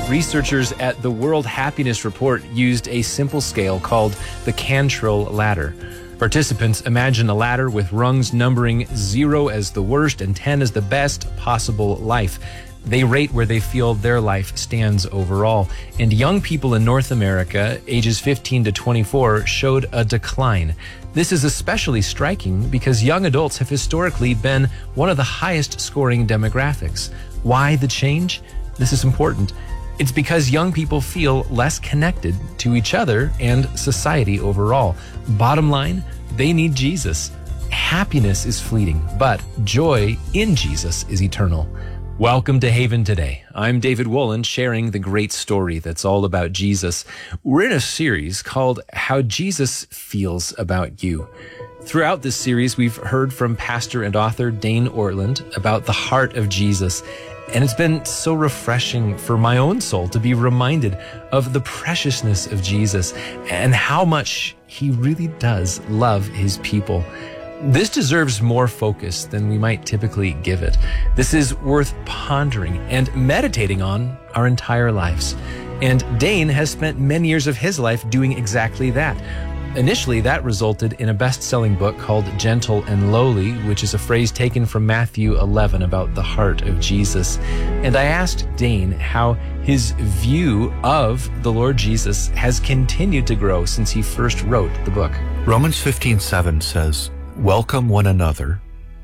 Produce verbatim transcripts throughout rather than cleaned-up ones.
Researchers at the World Happiness Report used a simple scale called the Cantril ladder. Participants imagine a ladder with rungs numbering zero as the worst and ten as the best possible life. They rate where they feel their life stands overall. And young people in North America, ages fifteen to twenty-four, showed a decline. This is especially striking because young adults have historically been one of the highest scoring demographics. Why the change? This is important. It's because young people feel less connected to each other and society overall. Bottom line, they need Jesus. Happiness is fleeting, but joy in Jesus is eternal. Welcome to Haven Today. I'm David Wolin, sharing the great story that's all about Jesus. We're in a series called How Jesus Feels About You. Throughout this series, we've heard from pastor and author Dane Ortlund about the heart of Jesus. And it's been so refreshing for my own soul to be reminded of the preciousness of Jesus and how much he really does love his people. This deserves more focus than we might typically give it. This is worth pondering and meditating on our entire lives. And Dane has spent many years of his life doing exactly that. Initially, that resulted in a best-selling book called Gentle and Lowly, which is a phrase taken from Matthew eleven about the heart of Jesus. And I asked Dane how his view of the Lord Jesus has continued to grow since he first wrote the book. Romans fifteen seven says, "Welcome one another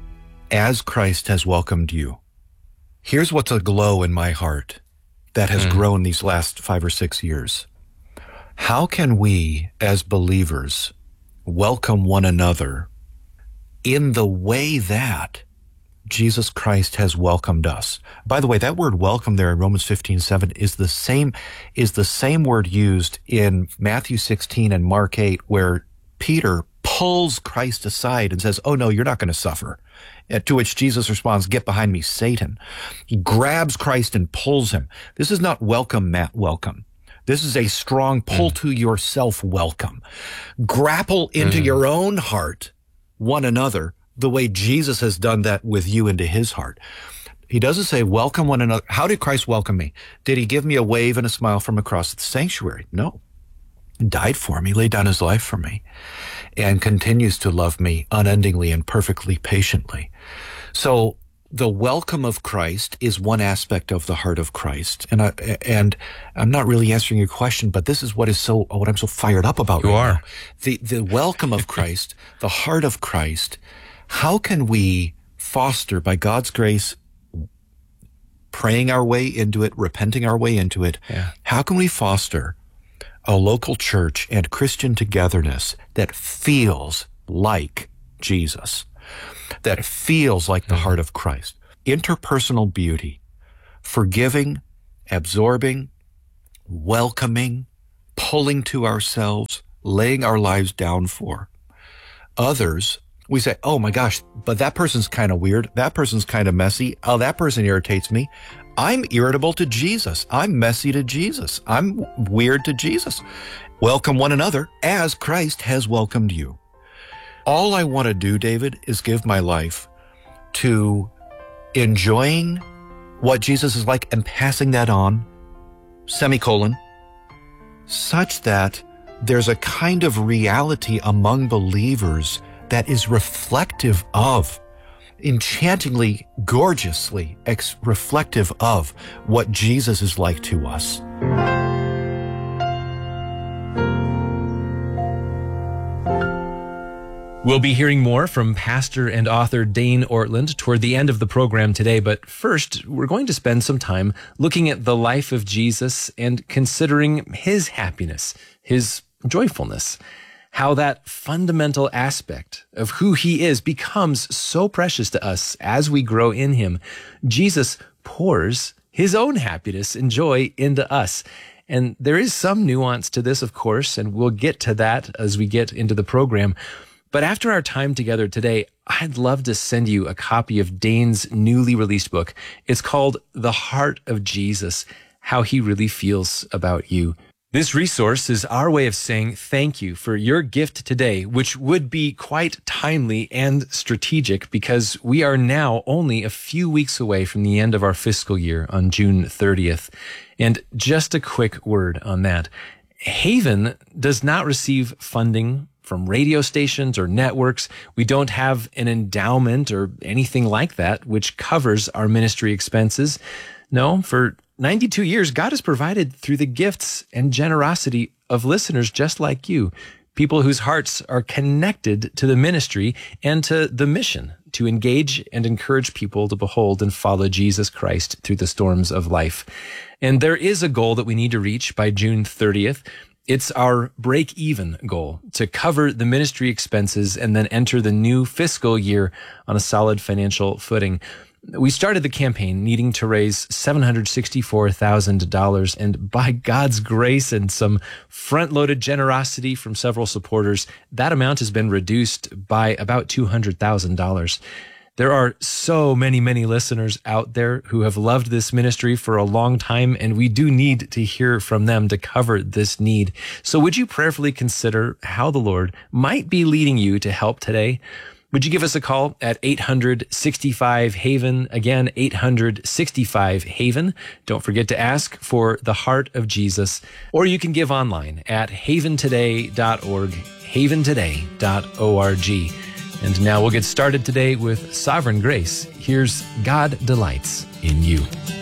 as Christ has welcomed you." Here's what's aglow in my heart that has mm. grown these last five or six years. How can we, as believers, welcome one another in the way that Jesus Christ has welcomed us? By the way, that word welcome there in Romans fifteen seven is the same, is the same word used in Matthew sixteen and Mark eight, where Peter pulls Christ aside and says, "Oh no, you're not going to suffer." To which Jesus responds, "Get behind me, Satan." He grabs Christ and pulls him. This is not welcome, Matt, welcome. This is a strong pull mm. to yourself welcome. Grapple into mm. your own heart one another the way Jesus has done that with you into his heart. He doesn't say welcome one another. How did Christ welcome me? Did he give me a wave and a smile from across the sanctuary? No. He died for me, laid down his life for me, and continues to love me unendingly and perfectly patiently. So the welcome of Christ is one aspect of the heart of Christ. And I, and I'm not really answering your question, but this is what is so, what I'm so fired up about. You right are. Now. The, the welcome of Christ, the heart of Christ. How can we foster, by God's grace, praying our way into it, repenting our way into it? Yeah. How can we foster a local church and Christian togetherness that feels like Jesus, that feels like the heart of Christ? Interpersonal beauty, forgiving, absorbing, welcoming, pulling to ourselves, laying our lives down for. Others, we say, "Oh my gosh, but that person's kind of weird. That person's kind of messy. Oh, that person irritates me." I'm irritable to Jesus. I'm messy to Jesus. I'm weird to Jesus. Welcome one another as Christ has welcomed you. All I want to do, David, is give my life to enjoying what Jesus is like and passing that on, semicolon, such that there's a kind of reality among believers that is reflective of, enchantingly, gorgeously ex- reflective of what Jesus is like to us. We'll be hearing more from pastor and author Dane Ortlund toward the end of the program today, but first, we're going to spend some time looking at the life of Jesus and considering his happiness, his joyfulness, how that fundamental aspect of who he is becomes so precious to us as we grow in him. Jesus pours his own happiness and joy into us. And there is some nuance to this, of course, and we'll get to that as we get into the program. But after our time together today, I'd love to send you a copy of Dane's newly released book. It's called The Heart of Jesus, How He Really Feels About You. This resource is our way of saying thank you for your gift today, which would be quite timely and strategic because we are now only a few weeks away from the end of our fiscal year on June thirtieth. And just a quick word on that. Haven does not receive funding from radio stations or networks. We don't have an endowment or anything like that, which covers our ministry expenses. No, for ninety-two years, God has provided through the gifts and generosity of listeners just like you, people whose hearts are connected to the ministry and to the mission to engage and encourage people to behold and follow Jesus Christ through the storms of life. And there is a goal that we need to reach by June thirtieth. It's our break-even goal to cover the ministry expenses and then enter the new fiscal year on a solid financial footing. We started the campaign needing to raise seven hundred sixty-four thousand dollars, and by God's grace and some front-loaded generosity from several supporters, that amount has been reduced by about two hundred thousand dollars. There are so many, many listeners out there who have loved this ministry for a long time, and we do need to hear from them to cover this need. So would you prayerfully consider how the Lord might be leading you to help today? Would you give us a call at eight hundred sixty-five Haven? Again, eight hundred sixty-five Haven. Don't forget to ask for the Heart of Jesus. Or you can give online at haven today dot org, haven today dot org. And now we'll get started today with Sovereign Grace. Here's God Delights in You.